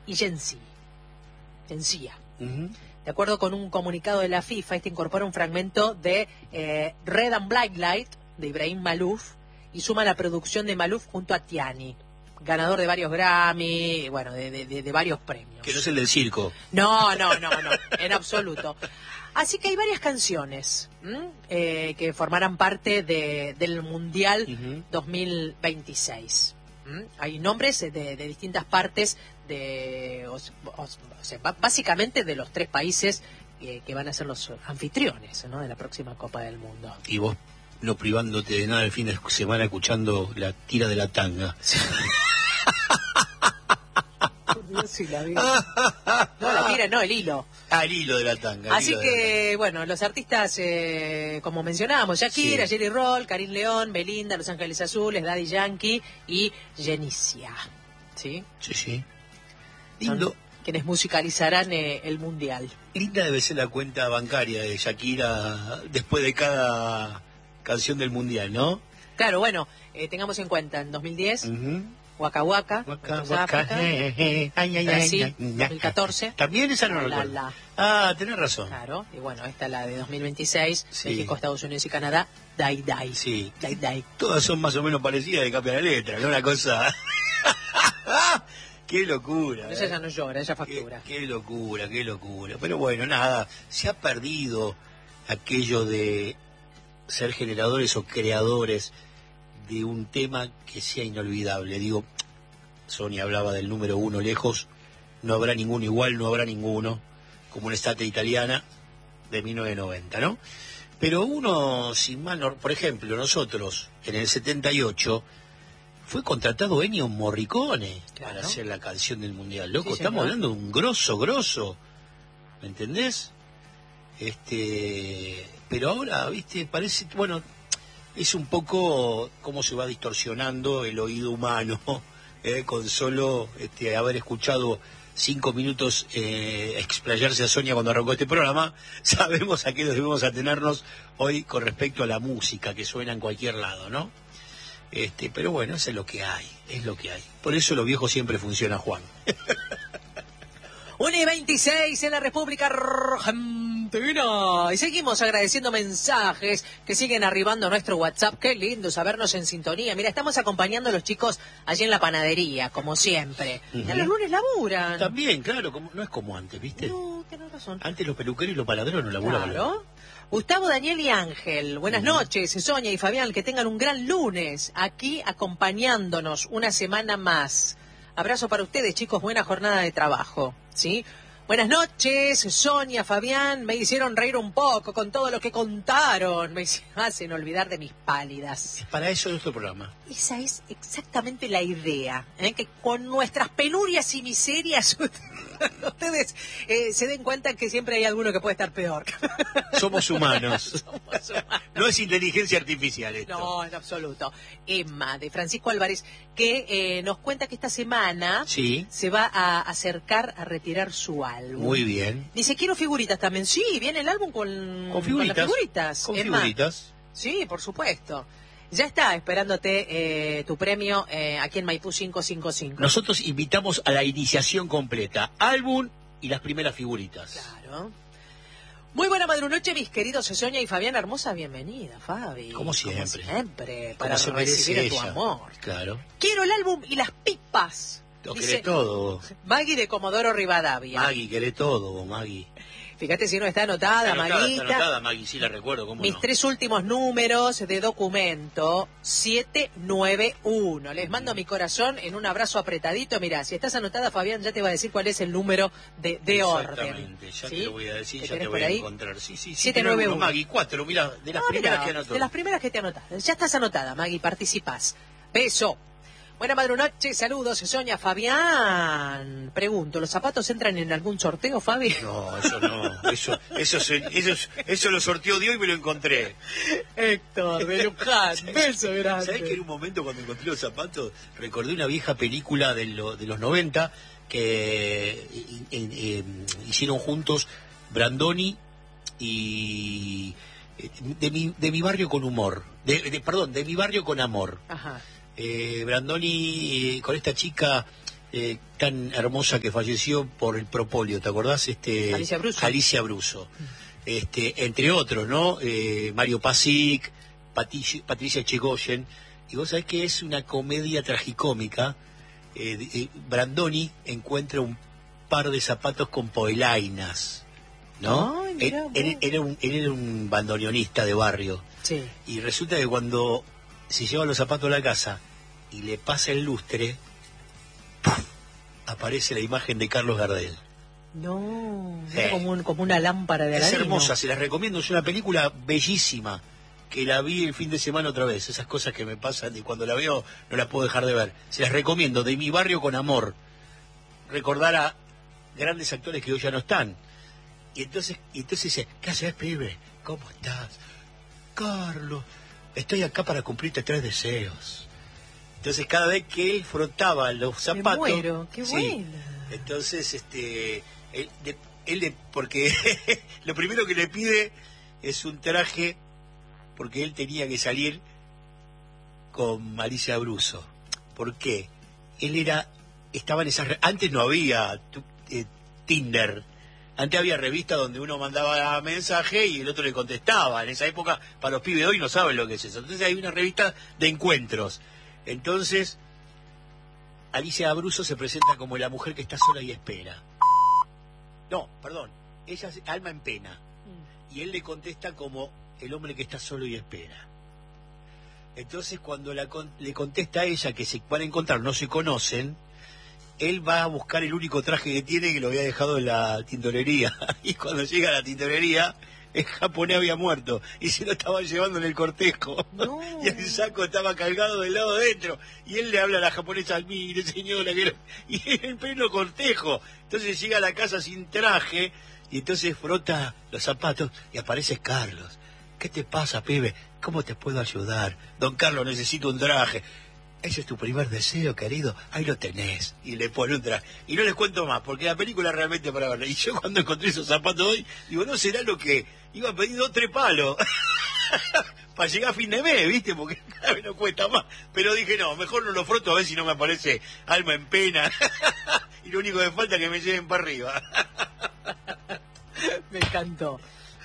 y Gencia. De acuerdo con un comunicado de la FIFA, este incorpora un fragmento de Red and Black Light de Ibrahim Malouf y suma la producción de Malouf junto a Tiani, ganador de varios Grammy, bueno, de varios premios. Que no es el del circo. No, en absoluto. Así que hay varias canciones que formarán parte del Mundial 2026. Hay nombres de distintas partes, básicamente de los 3 países que van a ser los anfitriones, ¿no?, de la próxima Copa del Mundo. Y vos no privándote de nada el fin de semana escuchando la tira de la tanga. Sí, la vi. No, la tira, no, el hilo. El hilo de la tanga. Así que, bueno, los artistas, como mencionábamos, Shakira, Jelly Roll, Karim León, Belinda, Los Ángeles Azules, Daddy Yankee y Gencia. ¿Sí? Sí. Lindo. Son quienes musicalizarán el Mundial. Linda debe ser la cuenta bancaria de Shakira después de cada canción del Mundial, ¿no? Claro, bueno, tengamos en cuenta, en 2010... Waka Waka, Brasil, 2014. También esa no recuerdo. Tenés razón. Claro, y bueno, esta es la de 2026, sí. México, Estados Unidos y Canadá, Dai Dai. Sí. Dai Dai. Todas son más o menos parecidas, y cambian la letra, ¿no? Una cosa... ¡Qué locura! Ella ya no llora, ella factura. Qué locura. Pero bueno, nada, se ha perdido aquello de ser generadores o creadores de un tema que sea inolvidable. Digo, Sonia hablaba del número 1 lejos, no habrá ninguno igual, no habrá ninguno, como una estate italiana de 1990, ¿no? Pero uno, sin mal, por ejemplo, nosotros, en el 78, fue contratado Ennio Morricone para hacer la canción del Mundial. Loco, sí, estamos hablando de un grosso, ¿me entendés? Pero ahora, viste, parece, bueno... Es un poco cómo se va distorsionando el oído humano, con solo haber escuchado 5 minutos explayarse a Sonia cuando arrancó este programa. Sabemos a qué debemos atenernos hoy con respecto a la música que suena en cualquier lado, ¿no? Pero bueno, eso es lo que hay. Por eso lo viejo siempre funciona, Juan. 1:26 en la República Argentina. Y seguimos agradeciendo mensajes que siguen arribando a nuestro WhatsApp. Qué lindo sabernos en sintonía. Mira, estamos acompañando a los chicos allí en la panadería, como siempre. Ya los lunes laburan. También, claro, no es como antes, ¿viste? No, tenés razón. Antes los peluqueros y los panaderos no laburaban. Claro. Gustavo, Daniel y Ángel, buenas noches, Sonia y Fabián, que tengan un gran lunes aquí acompañándonos una semana más. Abrazo para ustedes, chicos, buena jornada de trabajo, ¿sí? Buenas noches, Sonia, Fabián, me hicieron reír un poco con todo lo que contaron, me hacen olvidar de mis pálidas. Para eso es nuestro programa. Esa es exactamente la idea, que con nuestras penurias y miserias ustedes se den cuenta que siempre hay alguno que puede estar peor. Somos humanos. No es inteligencia artificial esto. No, en absoluto. Emma, de Francisco Álvarez, que nos cuenta que esta semana se va a acercar a retirar su álbum. Muy bien. Dice, quiero figuritas también. Sí, viene el álbum con figuritas. Con las figuritas. Con Emma. figuritas. Sí, por supuesto. Ya está esperándote tu premio aquí en Maipú 555. Nosotros invitamos a la iniciación completa. Álbum y las primeras figuritas. Claro. Muy buena madrunoche, mis queridos Sonia y Fabián. Hermosa bienvenida, Fabi. Como siempre. Como siempre, para se recibir tu ella. amor. Claro. Quiero el álbum y las pipas. Lo querés todo. Maggie de Comodoro Rivadavia. Maggie, querés todo vos, Maggie. Fíjate si no está anotada, Maguita. Está anotada, Maggie, sí la recuerdo, ¿cómo Mis no? 3 últimos números de documento, 791. Les mando mi corazón en un abrazo apretadito. Mirá, si estás anotada, Fabián, ya te va a decir cuál es el número de orden. Exactamente, ya ¿Sí? te lo voy a decir, ya te por voy a ahí? encontrar. Sí, 791. Maggie, 4, mirá, de las primeras que anotó. De las primeras que te anotas. Ya estás anotada, Maggie, participás. Beso. Buena madrunoche, saludos, Sonia, Fabián. Pregunto, ¿los zapatos entran en algún sorteo, Fabi? No, eso no. Eso lo sorteó Dios y me lo encontré. Héctor, de Luján, beso grande. ¿Sabés que en un momento cuando encontré los zapatos recordé una vieja película de los 90 que hicieron juntos Brandoni y de mi barrio con humor. Perdón, de mi barrio con amor. Ajá. Brandoni con esta chica tan hermosa que falleció por el propóleo, ¿te acordás? Alicia Bruso. Alicia Bruso. Entre otros, ¿no? Mario Pasic, Patricia Chegoyen. Y vos sabés que es una comedia tragicómica. Brandoni encuentra un par de zapatos con poelainas, ¿no? Ay, él era un bandoneonista de barrio. Sí. Y resulta que cuando se lleva los zapatos a la casa y le pasa el lustre, ¡puf!, aparece la imagen de Carlos Gardel. No, era como una lámpara de Aladino. Es hermosa, se las recomiendo, es una película bellísima, que la vi el fin de semana otra vez, esas cosas que me pasan y cuando la veo no la puedo dejar de ver. Se las recomiendo, De mi barrio con amor. Recordar a grandes actores que hoy ya no están. Y entonces dice, ¿qué haces, pibe? ¿Cómo estás? Carlos, estoy acá para cumplirte 3 deseos. Entonces cada vez que él frotaba los zapatos... Me muero, qué sí, buena. entonces, porque lo primero que le pide es un traje, porque él tenía que salir con Alicia Bruso. ¿Por qué? Él estaba en esas... Antes no había Tinder. Antes había revistas donde uno mandaba mensaje y el otro le contestaba. En esa época, para los pibes de hoy no saben lo que es eso. Entonces hay una revista de encuentros. Entonces, Alicia Bruso se presenta como la mujer que está sola y espera. No, perdón, ella es alma en pena. Y él le contesta como el hombre que está solo y espera. Entonces, cuando le contesta a ella que se van a encontrar, no se conocen, él va a buscar el único traje que tiene, que lo había dejado en la tintorería. Y cuando llega a la tintorería, el japonés había muerto y se lo estaban llevando en el cortejo. No. Y el saco estaba cargado del lado adentro. Y él le habla a la japonesa, mire señora, y en pleno cortejo. Entonces llega a la casa sin traje y entonces frota los zapatos y aparece Carlos. ¿Qué te pasa, pibe? ¿Cómo te puedo ayudar? Don Carlos, necesito un traje. Ese es tu primer deseo, querido. Ahí lo tenés. Y le pone un traje. Y no les cuento más, porque la película es realmente para verla. Y yo cuando encontré esos zapatos hoy, digo, ¿no será lo que iba a pedir 2 o 3 palos? Para llegar a fin de mes, ¿viste? Porque cada vez no cuesta más. Pero dije, no, mejor no lo froto a ver si no me aparece alma en pena. Y lo único que falta es que me lleven para arriba. Me encantó.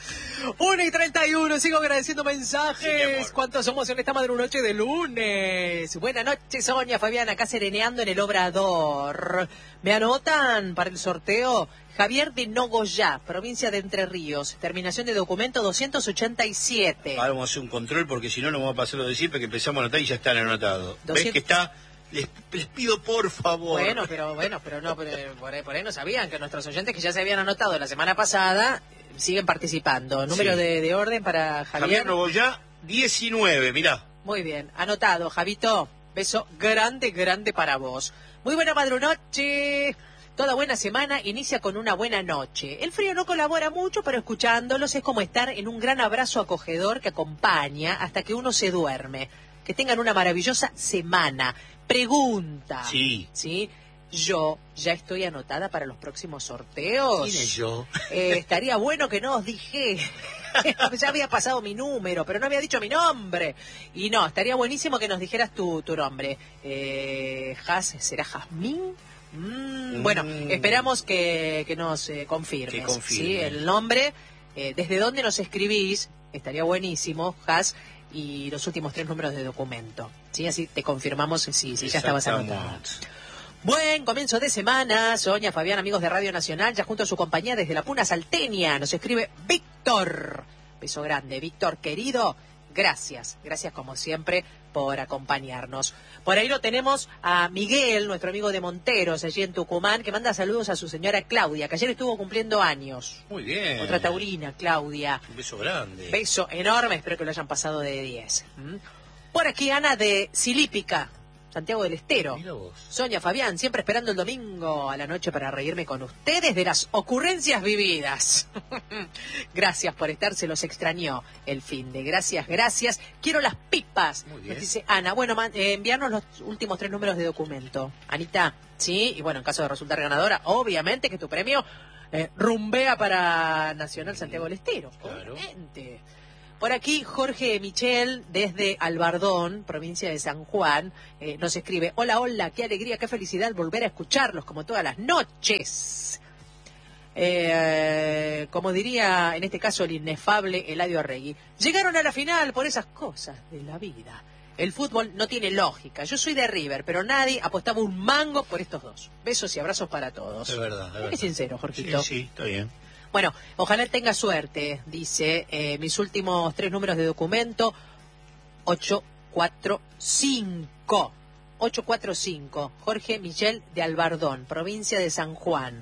1:31, sigo agradeciendo mensajes. Sí, ¿Cuántos somos en esta noche de lunes? Buenas noches, Sonia, Fabián, acá sereneando en el Obrador. ¿Me anotan para el sorteo? Javier de Nogoyá, provincia de Entre Ríos. Terminación de documento 287. Ahora vamos a hacer un control porque si no, nos vamos a pasar lo de siempre que empezamos a anotar y ya están anotados. 200... ¿Ves que está? Les pido por favor. Bueno, pero no, por ahí no sabían que nuestros oyentes que ya se habían anotado la semana pasada siguen participando. Número sí. de orden para Javier. Javier Nogoyá, 19, mirá. Muy bien, anotado, Javito. Beso grande, grande para vos. Muy buena madrunoche. Toda buena semana inicia con una buena noche. El frío no colabora mucho, pero escuchándolos es como estar en un gran abrazo acogedor que acompaña hasta que uno se duerme. Que tengan una maravillosa semana. Pregunta. Sí. ¿Sí? Yo ya estoy anotada para los próximos sorteos. ¿Quién es yo? Estaría bueno que no os dije. Ya había pasado mi número, pero no había dicho mi nombre. Y no, estaría buenísimo que nos dijeras tu nombre. ¿Será Jazmín? Bueno, esperamos que nos confirmes. Que confirme. ¿Sí? El nombre, desde dónde nos escribís, estaría buenísimo, Jaz, y los últimos 3 números de documento. ¿Sí? Así te confirmamos si ya estabas anotada. Buen comienzo de semana, Sonia, Fabián, amigos de Radio Nacional, ya junto a su compañía desde la Puna Salteña, nos escribe Víctor. Beso grande, Víctor, querido, gracias como siempre por acompañarnos. Por ahí lo tenemos a Miguel, nuestro amigo de Monteros, allí en Tucumán, que manda saludos a su señora Claudia, que ayer estuvo cumpliendo años. Muy bien. Otra taurina, Claudia. Un beso grande. Beso enorme, espero que lo hayan pasado de 10. Por aquí Ana de Silípica, Santiago del Estero. Mira vos. Sonia, Fabián, siempre esperando el domingo a la noche para reírme con ustedes de las ocurrencias vividas. Gracias por estar, se los extrañó el fin de. Gracias. Quiero las pipas, muy bien. Nos dice Ana. Bueno, enviarnos los últimos 3 números de documento. Anita, ¿sí? Y bueno, en caso de resultar ganadora, obviamente que tu premio rumbea para Nacional Santiago del Estero. Claro. Obviamente. Por aquí Jorge Michel, desde Albardón, provincia de San Juan, nos escribe: hola, hola, qué alegría, qué felicidad volver a escucharlos como todas las noches. Como diría en este caso el inefable Eladio Arregui, llegaron a la final por esas cosas de la vida. El fútbol no tiene lógica. Yo soy de River, pero nadie apostaba un mango por estos dos. Besos y abrazos para todos. Es verdad, es verdad. Es sincero, Jorgito. Sí, está bien. Bueno, ojalá tenga suerte, dice, mis últimos 3 números de documento, 845. 845, Jorge Michel de Albardón, provincia de San Juan.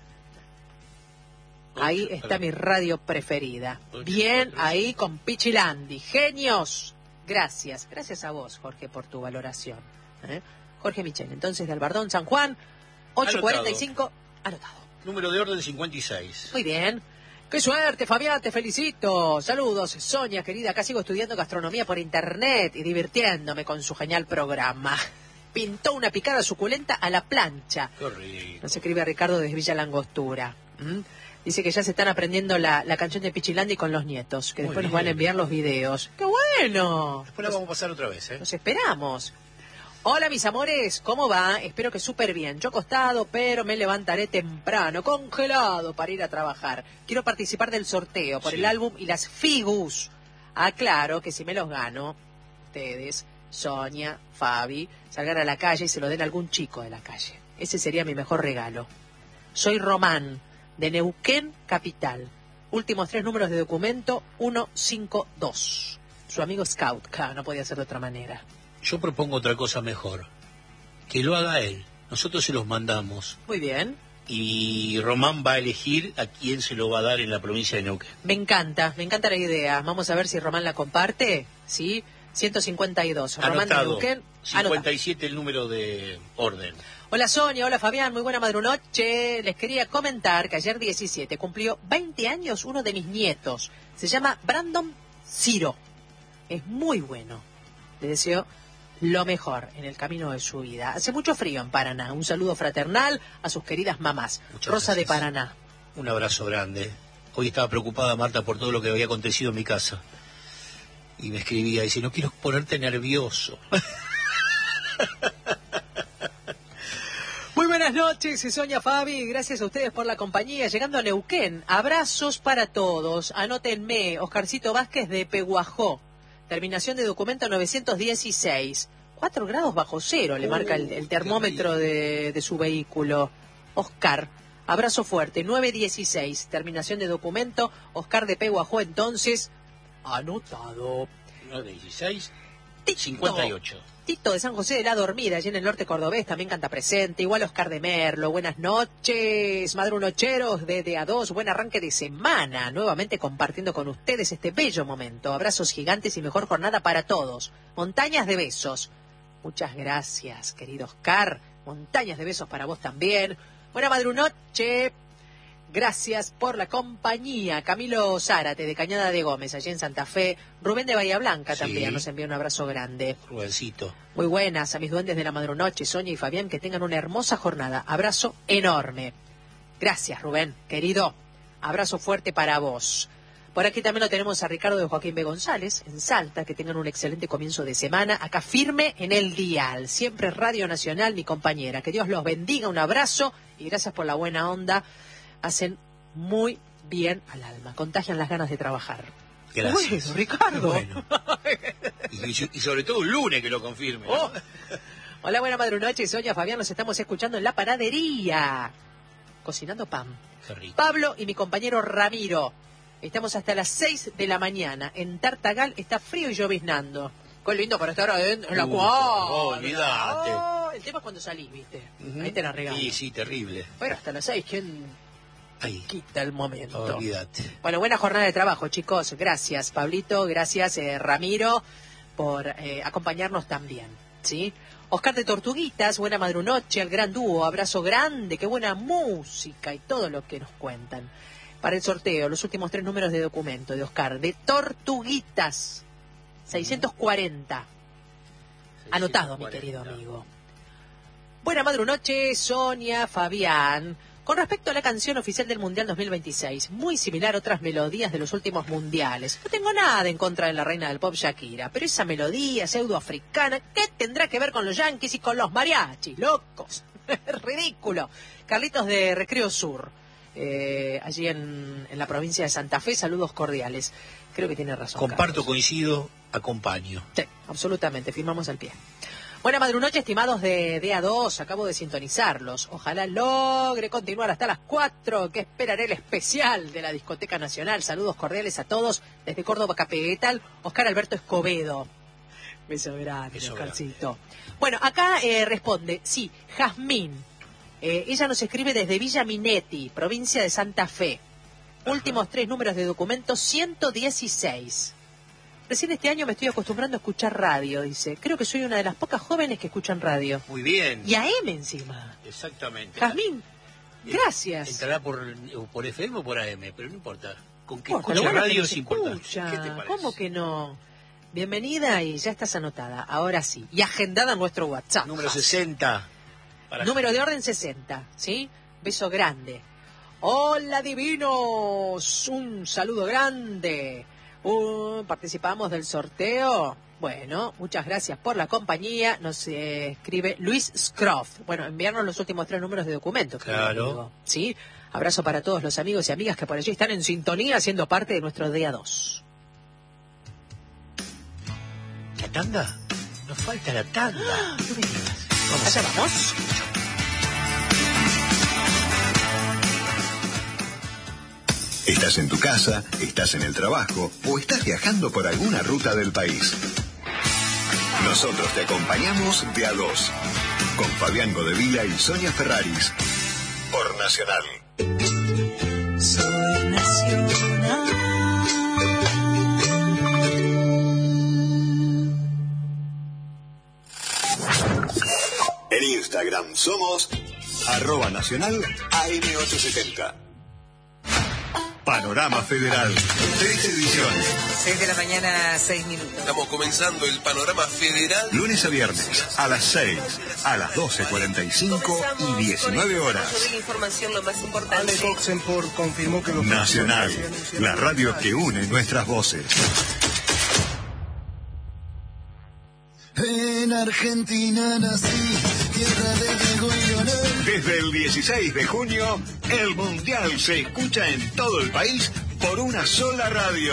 Ahí está mi radio preferida. Bien, ahí con Pichilandi. Genios. Gracias. Gracias a vos, Jorge, por tu valoración. Jorge Michel, entonces de Albardón, San Juan, 845, anotado. Número de orden 56. Muy bien. ¡Qué suerte, Fabián! Te felicito. Saludos, Sonia, querida. Acá sigo estudiando gastronomía por internet y divirtiéndome con su genial programa. Pintó una picada suculenta a la plancha. Qué horrible. Nos escribe Ricardo desde Villa Langostura. Dice que ya se están aprendiendo la canción de Pichilandi con los nietos, que después nos van a enviar los videos. ¡Qué bueno! Después la vamos a pasar otra vez, ¿eh? Los esperamos. Hola, mis amores, ¿cómo va? Espero que súper bien. Yo acostado, pero me levantaré temprano, congelado, para ir a trabajar. Quiero participar del sorteo por el álbum y las figus. Aclaro que si me los gano, ustedes, Sonia, Fabi, salgan a la calle y se lo den a algún chico de la calle. Ese sería mi mejor regalo. Soy Román, de Neuquén, capital. Últimos 3 números de documento, 152. Su amigo Scout, claro, no podía ser de otra manera. Yo propongo otra cosa mejor. Que lo haga él. Nosotros se los mandamos. Muy bien. Y Román va a elegir a quién se lo va a dar en la provincia de Neuquén. Me encanta la idea. Vamos a ver si Román la comparte. ¿Sí? 152. Román de Neuquén. 57 el número de orden. Hola Sonia, hola Fabián, muy buena madrunoche. Les quería comentar que ayer 17 cumplió 20 años uno de mis nietos. Se llama Brandon Ciro. Es muy bueno. Le deseo lo mejor en el camino de su vida. Hace mucho frío en Paraná. Un saludo fraternal a sus queridas mamás. Muchas Rosa gracias. de Paraná. Un abrazo grande. Hoy estaba preocupada Marta por todo lo que había acontecido en mi casa. Y me escribía, dice, no quiero ponerte nervioso. Muy buenas noches, Sonia, Fabi. Gracias a ustedes por la compañía. Llegando a Neuquén, abrazos para todos. Anótenme, Oscarcito Vázquez de Peguajó. Terminación de documento 916. 4 grados bajo cero, le marca el termómetro de su vehículo. Oscar, abrazo fuerte, 916. Terminación de documento, Oscar de Peguajó, entonces, anotado. 916, Tito. 58. Tito de San José de la Dormida, allí en el norte cordobés, también canta presente. Igual Oscar de Merlo, buenas noches, madrunocheros desde A2, buen arranque de semana. Nuevamente compartiendo con ustedes este bello momento. Abrazos gigantes y mejor jornada para todos. Montañas de besos. Muchas gracias, querido Oscar. Montañas de besos para vos también. Buena madrunoche. Gracias por la compañía. Camilo Zárate, de Cañada de Gómez, allí en Santa Fe. Rubén de Bahía Blanca también nos envía un abrazo grande. Rubencito. Muy buenas a mis duendes de la madrunoche, Sonia y Fabián, que tengan una hermosa jornada. Abrazo enorme. Gracias, Rubén, querido. Abrazo fuerte para vos. Por aquí también lo tenemos a Ricardo de Joaquín B. González, en Salta, que tengan un excelente comienzo de semana. Acá firme en el dial. Siempre Radio Nacional, mi compañera. Que Dios los bendiga, un abrazo y gracias por la buena onda. Hacen muy bien al alma, contagian las ganas de trabajar. Gracias. Bueno, Ricardo. Bueno. Y sobre todo un lunes que lo confirme. ¿no? Oh. Hola, buena madrunoche, Sonia, Fabián, nos estamos escuchando en la panadería, cocinando pan. Qué rico. Pablo y mi compañero Ramiro, estamos hasta las 6 de la mañana, en Tartagal está frío y lloviznando. Qué lindo para estar adentro, en la cuadra. Olvídate. Oh, el tema es cuando salís, viste, ahí te la regalan. Sí, terrible. Bueno, hasta las 6, ¿quién Ahí. quita el momento? Olvídate. Bueno, buena jornada de trabajo, chicos. Gracias, Pablito. Gracias, Ramiro, por acompañarnos también. ¿Sí? Oscar de Tortuguitas, buena madrunoche al gran dúo. Abrazo grande, qué buena música y todo lo que nos cuentan. Para el sorteo, los últimos 3 números de documento de Oscar de Tortuguitas. 640. Anotado, mi querido amigo. Buena madrunoche, Sonia, Fabián. Con respecto a la canción oficial del Mundial 2026, muy similar a otras melodías de los últimos mundiales. No tengo nada en contra de la reina del pop Shakira, pero esa melodía pseudoafricana, ¿qué tendrá que ver con los yanquis y con los mariachis, locos? Ridículo. Carlitos de Recreo Sur, allí en la provincia de Santa Fe, saludos cordiales. Creo que tiene razón. Comparto, Carlos. coincido, acompaño. Sí, absolutamente, firmamos al pie. Buena madrunoche, estimados de DA2, acabo de sintonizarlos. Ojalá logre continuar hasta las 4, que esperaré el especial de la Discoteca Nacional. Saludos cordiales a todos desde Córdoba Capital, Oscar Alberto Escobedo. Beso grande, Oscarcito. Bueno, acá responde, sí, Jazmín. Ella nos escribe desde Villa Minetti, provincia de Santa Fe. Ajá. Últimos 3 números de documento, 116. Recién este año me estoy acostumbrando a escuchar radio, dice. Creo que soy una de las pocas jóvenes que escuchan radio. Muy bien. Y AM encima. Exactamente. Jazmín, gracias. Entrará por FM o por AM, pero no importa. Con que Importa, escuche bueno radio que es importante. escucha. ¿Qué te parece? ¿Cómo que no? Bienvenida y ya estás anotada, ahora sí. Y agendada en nuestro WhatsApp. Número 60. Número de orden 60, ¿sí? Beso grande. Hola, divinos. Un saludo grande. Participamos del sorteo. Bueno, muchas gracias por la compañía. Nos escribe Luis Scroff. Bueno, enviarnos los últimos 3 números de documento. Claro. ¿Sí? Abrazo para todos los amigos y amigas que por allí están en sintonía, siendo parte de nuestro día 2. ¿La tanda? Nos falta la tanda. No me digas. Allá vamos. Estás en tu casa, estás en el trabajo o estás viajando por alguna ruta del país. Nosotros te acompañamos de a 2, con Fabián Godevila y Sonia Ferraris, por Nacional. Soy Nacional. En Instagram somos @Nacional AM870. Panorama Federal, 3 ediciones. 6 de la mañana, 6 minutos. Estamos comenzando el Panorama Federal. Lunes a viernes, a las 6, a las 12:45 y 19 horas. De la información, lo más importante. Ale Oxenford confirmó que los Nacional, la radio que une nuestras voces. En Argentina nací, tierra de Diego y Leonel. Desde el 16 de junio, el Mundial se escucha en todo el país por una sola radio.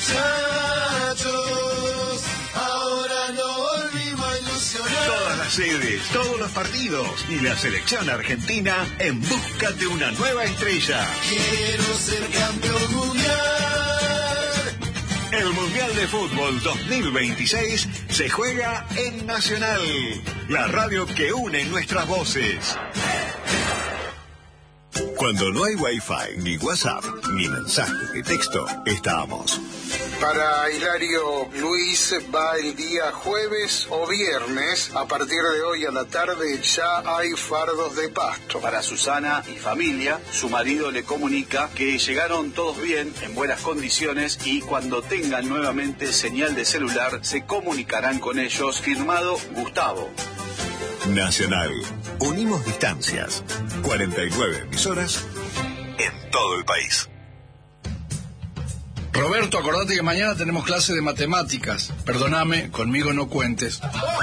Muchachos, ahora no volvimos a ilusionar. Todas las sedes, todos los partidos y la selección argentina en busca de una nueva estrella. Quiero ser campeón mundial. El Mundial de Fútbol 2026 se juega en Nacional, la radio que une nuestras voces. Cuando no hay Wi-Fi, ni WhatsApp, ni mensaje de texto, estamos. Para Hilario Luis va el día jueves o viernes. A partir de hoy a la tarde ya hay fardos de pasto. Para Susana y familia, su marido le comunica que llegaron todos bien, en buenas condiciones, y cuando tengan nuevamente señal de celular se comunicarán con ellos. Firmado Gustavo. Nacional. Unimos distancias. 49 emisoras en todo el país. Roberto, acordate que mañana tenemos clase de matemáticas. Perdóname, conmigo no cuentes.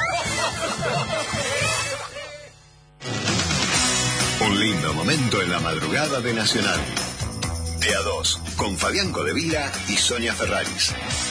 Un lindo momento en la madrugada de Nacional. De a 2, con Fabián Godevila y Sonia Ferraris.